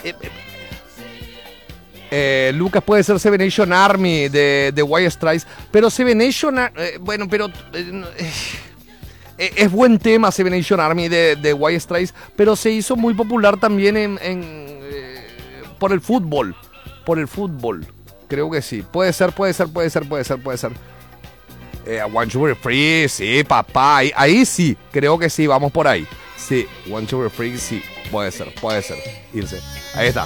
Lucas, puede ser Seven Nation Army de White Stripes, pero Seven Nation es buen tema Seven Nation Army de White Stripes, pero se hizo muy popular también por el fútbol. Creo que sí. Puede ser. One Sugar Free, sí, papá. Ahí sí, creo que sí, vamos por ahí. Sí, One Sugar Free, sí, puede ser. Irse. Ahí está.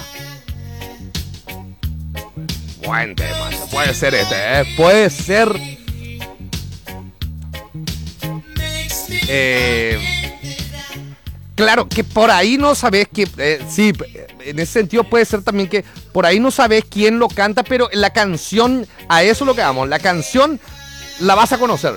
Buen tema, puede ser puede ser. Claro, que por ahí no sabes que... sí, en ese sentido puede ser también que por ahí no sabes quién lo canta, pero la canción, a eso es lo que vamos, la canción la vas a conocer.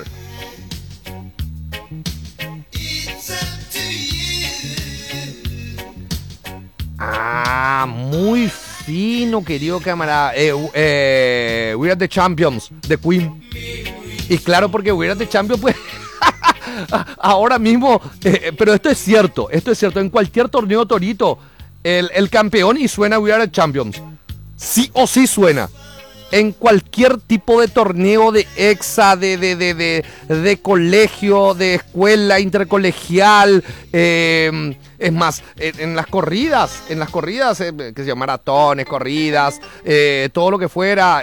Ah, muy fino, querido camarada. We Are the Champions, de Queen. Y claro, porque We Are the Champions, pues... ahora mismo, pero esto es cierto, en cualquier torneo torito, el campeón y suena We Are the Champions, sí o sí suena, en cualquier tipo de torneo de EXA, de colegio, de escuela intercolegial, es más, en las corridas, que se llaman maratones, corridas, todo lo que fuera,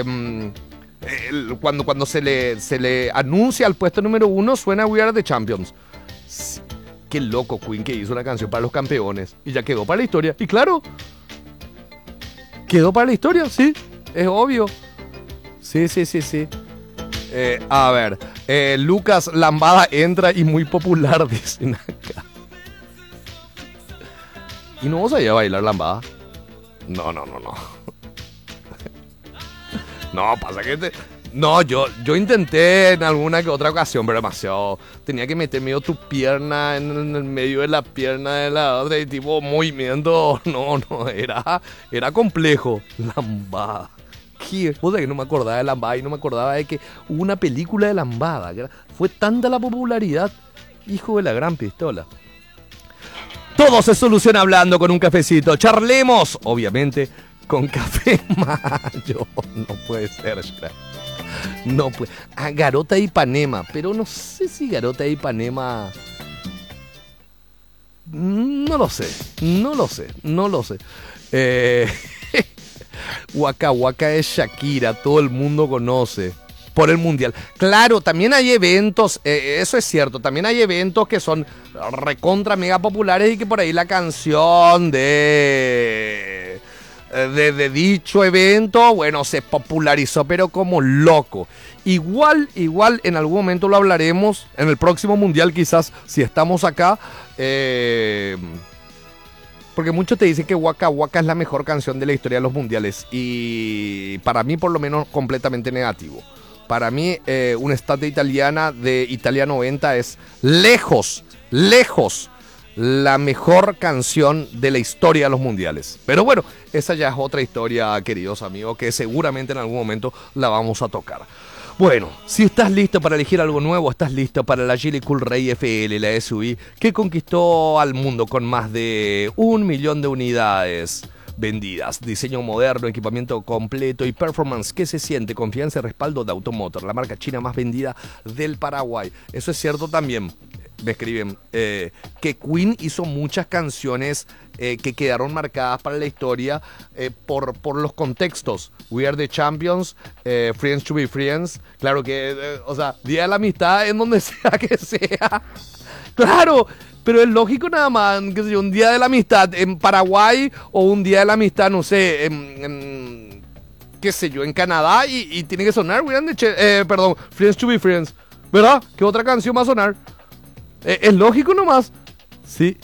cuando se le anuncia al puesto número 1 suena We Are the Champions. Sí, qué loco Queen que hizo una canción para los campeones y ya quedó para la historia. Y claro, quedó para la historia, sí, es obvio. Sí. A ver, Lucas, lambada entra y muy popular, dicen acá. ¿Y no vos a bailar lambada? No. No, pasa que... No, yo intenté en alguna que otra ocasión, pero demasiado... Tenía que meter medio tu pierna en el medio de la pierna de la otra y tipo movimiento... No, era complejo. Lambada. ¿Qué? O sea, que no me acordaba de lambada y no me acordaba de que hubo una película de lambada. Fue tanta la popularidad. Hijo de la gran pistola. Todo se soluciona hablando con un cafecito. Charlemos, obviamente... con Café Mayo. No puede ser, no puede. Garota de Ipanema, pero no sé si Garota de Ipanema... No lo sé. Waka Waka es Shakira, todo el mundo conoce. Por el mundial. Claro, también hay eventos, eso es cierto, también hay eventos que son recontra mega populares y que por ahí la canción de dicho evento, bueno, se popularizó pero como loco. Igual en algún momento lo hablaremos, en el próximo mundial quizás, si estamos acá, porque muchos te dicen que Waka Waka es la mejor canción de la historia de los mundiales y para mí por lo menos completamente negativo. Para mí una estate italiana de Italia 90 es lejos la mejor canción de la historia de los mundiales. Pero bueno, esa ya es otra historia, queridos amigos, que seguramente en algún momento la vamos a tocar. Bueno, si estás listo para elegir algo nuevo, estás listo para la Geely Cool Ray FL, la SUV, que conquistó al mundo con más de 1 millón de unidades vendidas. Diseño moderno, equipamiento completo y performance que se siente, confianza y respaldo de Automotor, la marca china más vendida del Paraguay. Eso es cierto también. Me escriben que Queen hizo muchas canciones que quedaron marcadas para la historia por los contextos. We Are the Champions, Friends to be Friends. Claro que, o sea, Día de la Amistad en donde sea que sea. Claro, pero es lógico nada más, que sea un Día de la Amistad en Paraguay o un Día de la Amistad, no sé, qué sé yo, en Canadá y tiene que sonar We Are the Friends to be Friends. ¿Verdad? ¿Qué otra canción va a sonar? Es lógico nomás. Sí.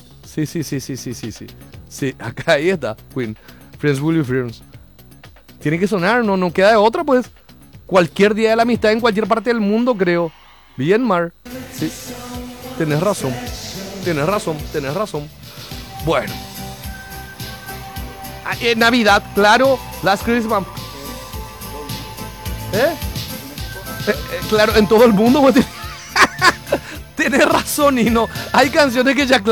Sí, acá ahí está, Queen. Friends will be friends. Tiene que sonar, no queda de otra, pues. Cualquier Día de la Amistad en cualquier parte del mundo, creo. Bien, Mar. Sí. Tenés razón. Bueno. Navidad, claro. Last Christmas. Claro, en todo el mundo, pues. Tienes razón, y no. Hay canciones que ya